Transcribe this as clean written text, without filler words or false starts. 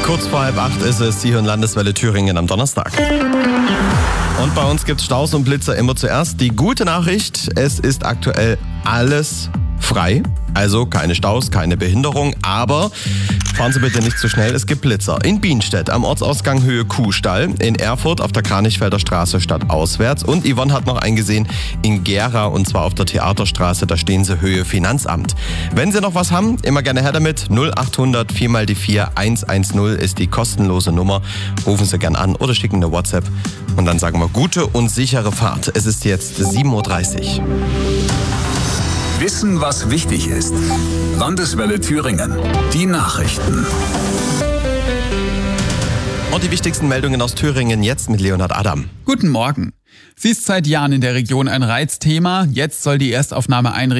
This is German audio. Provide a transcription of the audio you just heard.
Kurz vor 7:30 ist es, Sie hören Landeswelle Thüringen am Donnerstag. Und bei uns gibt's Staus und Blitzer immer zuerst. Die gute Nachricht, es ist aktuell alles frei. Also keine Staus, keine Behinderung, aber fahren Sie bitte nicht zu schnell, es gibt Blitzer. In Bienstedt am Ortsausgang Höhe Kuhstall, in Erfurt auf der Kranichfelder Straße stadtauswärts und Yvonne hat noch einen gesehen in Gera und zwar auf der Theaterstraße, da stehen Sie Höhe Finanzamt. Wenn Sie noch was haben, immer gerne her damit. 0800 4x4 110 ist die kostenlose Nummer. Rufen Sie gern an oder schicken eine WhatsApp und dann sagen wir gute und sichere Fahrt. Es ist jetzt 7:30 Uhr. Wissen, was wichtig ist. Landeswelle Thüringen. Die Nachrichten. Und die wichtigsten Meldungen aus Thüringen jetzt mit Leonhard Adam. Guten Morgen. Sie ist seit Jahren in der Region ein Reizthema. Jetzt soll die Erstaufnahmeeinrichtung